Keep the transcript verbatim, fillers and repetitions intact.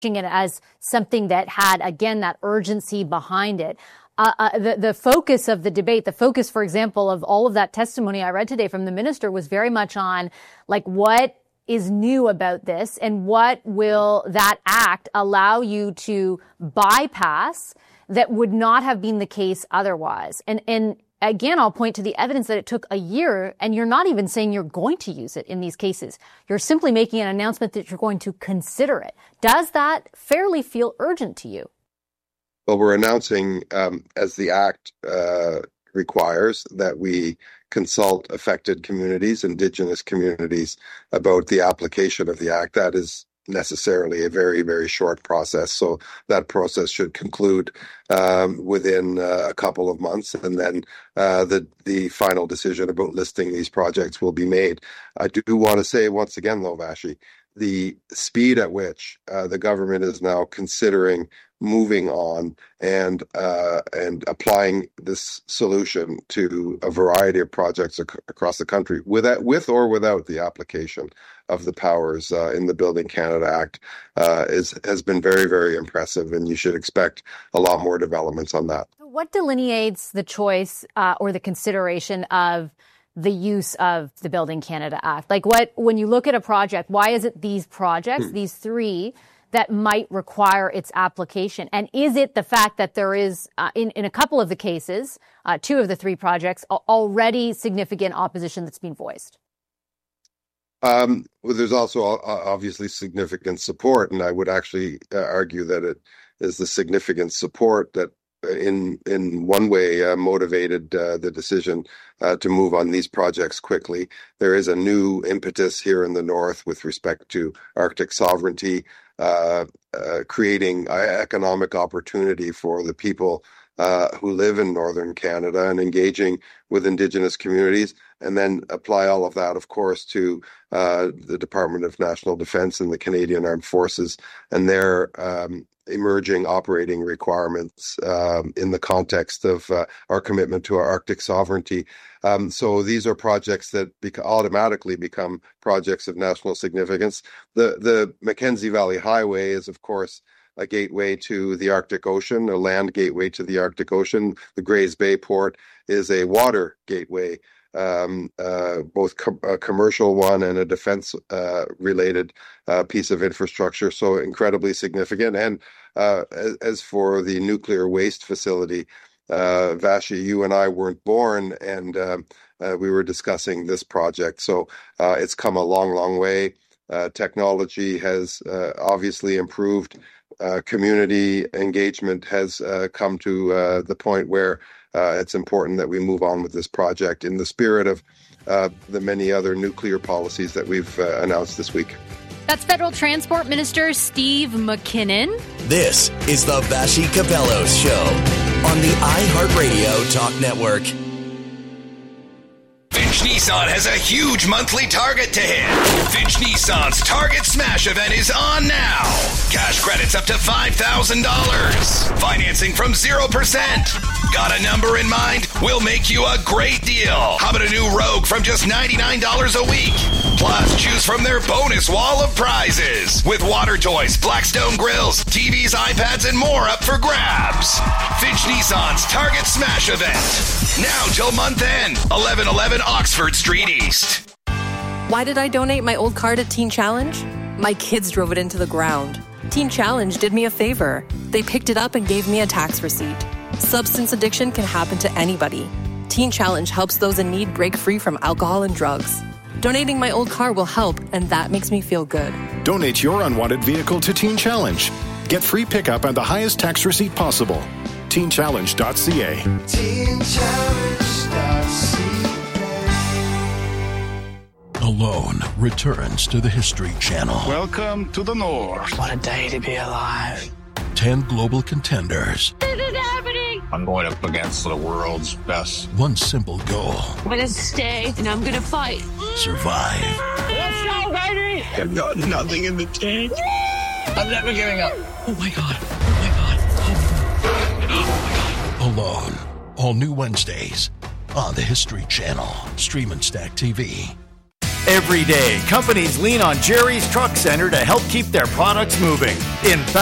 it as something that had, again, that urgency behind it. Uh, uh, the, the focus of the debate, the focus, for example, of all of that testimony I read today from the minister was very much on, like, what is new about this and what will that act allow you to bypass that would not have been the case otherwise. And, and again, I'll point to the evidence that it took a year, and you're not even saying you're going to use it in these cases. You're simply making an announcement that you're going to consider it. Does that fairly feel urgent to you? Well, we're announcing, um, as the Act uh, requires, that we consult affected communities, Indigenous communities, about the application of the Act. That is necessarily a very, very short process. So that process should conclude um, within uh, a couple of months, and then uh, the the final decision about listing these projects will be made. I do want to say once again, though, Vashi, the speed at which uh, the government is now considering moving on and uh, and applying this solution to a variety of projects ac- across the country, with with or without the application of the powers uh, in the Building Canada Act, uh, is has been very, very impressive, and you should expect a lot more developments on that. What delineates the choice uh, or the consideration of the use of the Building Canada Act? Like, what, when you look at a project, why is it these projects, hmm. these three, that might require its application? And is it the fact that there is, uh, in, in a couple of the cases, uh, two of the three projects, already significant opposition that's been voiced? Um, well, there's also uh, obviously significant support, and I would actually uh, argue that it is the significant support that in in one way uh, motivated uh, the decision uh, to move on these projects quickly. There is a new impetus here in the North with respect to Arctic sovereignty, uh, uh, creating economic opportunity for the people uh, who live in Northern Canada and engaging with Indigenous communities, and then apply all of that, of course, to uh, the Department of National Defence and the Canadian Armed Forces and their um, emerging operating requirements um, in the context of uh, our commitment to our Arctic sovereignty. Um, so these are projects that beca- automatically become projects of national significance. The the Mackenzie Valley Highway is, of course, a gateway to the Arctic Ocean, a land gateway to the Arctic Ocean. The Grays Bay Port is a water gateway, um, uh, both com- a commercial one and a defense-related uh, uh, piece of infrastructure, so incredibly significant. And uh, as, as for the nuclear waste facility, uh, Vashi, you and I weren't born, and um, uh, we were discussing this project. So uh, it's come a long, long way. Uh, technology has uh, obviously improved. Uh, community engagement has uh, come to uh, the point where uh, it's important that we move on with this project in the spirit of uh, the many other nuclear policies that we've uh, announced this week. That's Federal Transport Minister Steve McKinnon. This is the Vashi Kapelos Show on the iHeartRadio Talk Network. Finch Nissan has a huge monthly target to hit. Finch Nissan's Target Smash event is on now. Cash credits up to five thousand dollars. Financing from zero percent. Got a number in mind? We'll make you a great deal. How about a new Rogue from just ninety-nine dollars a week? Plus, choose from their bonus wall of prizes with water toys, Blackstone grills, T Vs, iPads, and more up for grabs. Finch Nissan's Target Smash event. Now till month end, eleven eleven Oxford Street East. Why did I donate my old car to Teen Challenge? My kids drove it into the ground. Teen Challenge did me a favor. They picked it up and gave me a tax receipt. Substance addiction can happen to anybody. Teen Challenge helps those in need break free from alcohol and drugs. Donating my old car will help, and that makes me feel good. Donate your unwanted vehicle to Teen Challenge. Get free pickup and the highest tax receipt possible. teen challenge dot c a. teen challenge dot c a. Alone returns to the History Channel. Welcome to the North. What a day to be alive. Ten global contenders. This is happening. I'm going up against the world's best. One simple goal. I'm going to stay and I'm going to fight. Survive. Let's go, baby. I've got nothing in the tank. I'm never giving up. Oh my God. Oh my God. Oh my God. Alone. All new Wednesdays on the History Channel. Stream and Stack T V. Every day, companies lean on Jerry's Truck Center to help keep their products moving. In fact,